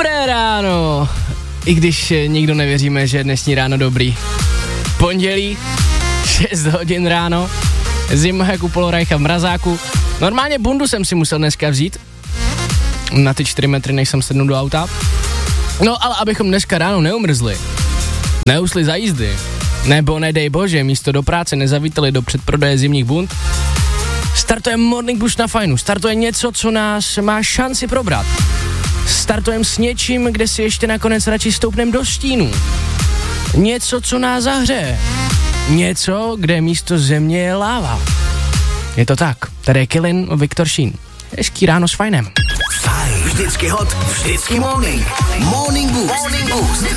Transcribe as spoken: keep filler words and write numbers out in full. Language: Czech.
Dobré ráno, i když nikdo nevěříme, že je dnešní ráno dobrý. Pondělí, šest hodin ráno, zima jak u Polorajcha v mrazáku. Normálně bundu jsem si musel dneska vzít, na ty čtyři metry, než jsem sednul do auta. No ale abychom dneska ráno neumrzli, neusli za jízdy, nebo nedej bože, místo do práce nezavítali do předprodeje zimních bund, startuje Morning Boost na fajnu, startuje něco, co nás má šanci probrat. Startujeme s něčím, kde si ještě nakonec radši stoupneme do stínu. Něco, co nás zahřeje. Něco, kde místo země je láva. Je to tak. Tady je Killin, Viktor Šín. Hezký ráno s fajnem. Fajn. Vždycky hot, vždycky morning. Morning Boost. Morning Boost.